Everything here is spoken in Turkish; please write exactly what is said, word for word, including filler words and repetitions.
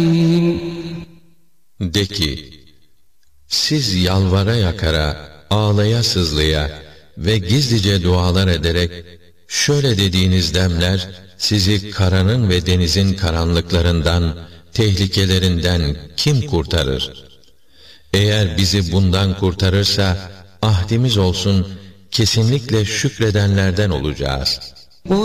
De ki, siz yalvara yakara, ağlaya sızlaya ve gizlice dualar ederek şöyle dediğiniz demler sizi karanın ve denizin karanlıklarından, tehlikelerinden kim kurtarır? Eğer bizi bundan kurtarırsa ahdimiz olsun, kesinlikle şükredenlerden olacağız.